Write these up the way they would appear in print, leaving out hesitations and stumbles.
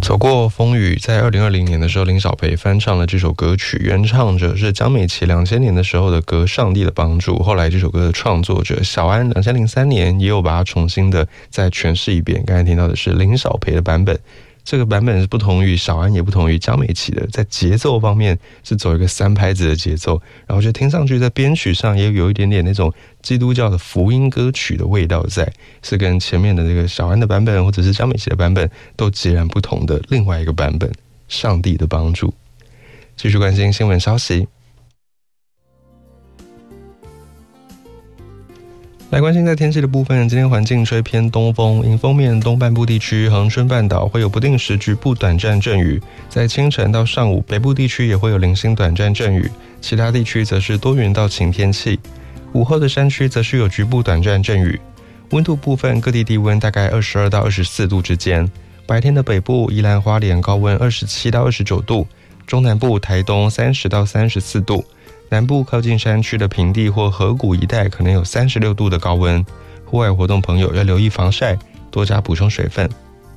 走过风雨，在2020年的时候，林小培翻唱了这首歌曲，原唱者是江美琪2000年的时候的歌《上帝的帮助》。后来这首歌的创作者小安2003年也有把它重新的再诠释一遍。刚才听到的是林小培的版本，这个版本是不同于小安，也不同于江美琪的，在节奏方面是走一个3拍子的节奏，然后就听上去在编曲上也有一点点那种基督教的福音歌曲的味道在，是跟前面的这个小安的版本或者是江美琪的版本都截然不同的另外一个版本。上帝的帮助。继续关心新闻消息，来关心在天气的部分。今天环境吹偏东风，迎风面东半部地区、恒春半岛会有不定时局部短暂阵雨，在清晨到上午，北部地区也会有零星短暂阵雨，其他地区则是多云到晴天气。午后的山区则是有局部短暂阵雨。温度部分，各地低温大概22到24度之间。白天的北部、宜兰花莲高温27到29度，中南部、台东30到34度，南部靠近山区的平地或河谷一带可能有36度的高温。户外活动朋友要留意防晒，多加补充水分。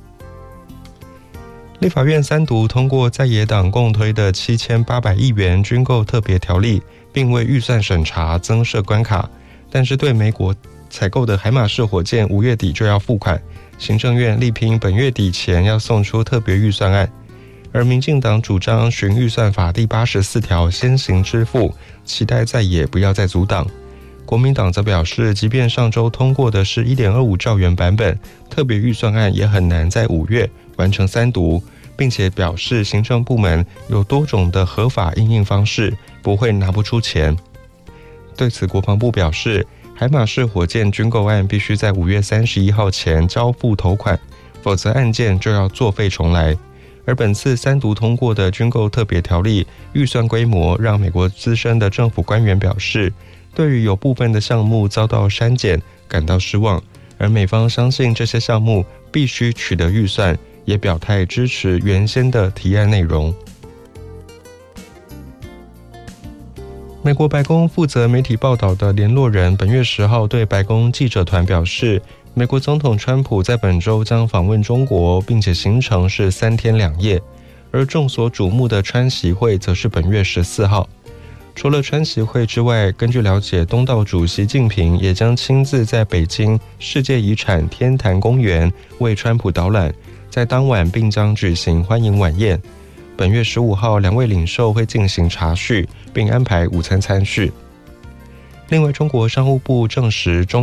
立法院3读通过在野党共推的7800亿元军购特别条例，并为预算审查增设关卡，但是对美国采购的海马式火箭5月底就要付款，行政院力拼本月底前要送出特别预算案。而民进党主张循预算法第84条先行支付，期待在野不要再阻挡。国民党则表示，即便上周通过的是 1.25 兆元版本，特别预算案也很难在5月完成3读，并且表示行政部门有多种的合法因应方式，不会拿不出钱。对此，国防部表示，海马式火箭军购案必须在5月31号前交付头款，否则案件就要作废重来。而本次3读通过的军购特别条例预算规模，让美国资深的政府官员表示，对于有部分的项目遭到删减感到失望，而美方相信这些项目必须取得预算，也表态支持原先的提案内容。美国白宫负责媒体报道的联络人本月10号对白宫记者团表示，美国总统川普在本周将访问中国，并且行程是3天2夜，而众所瞩目的川习会则是本月14号。除了川习会之外，根据了解，东道主习近平也将亲自在北京世界遗产天坛公园为川普导览，在当晚并将举行欢迎晚宴。本月15号，两位领袖会进行茶叙，并安排午餐餐叙。另外，中国商务部证实，中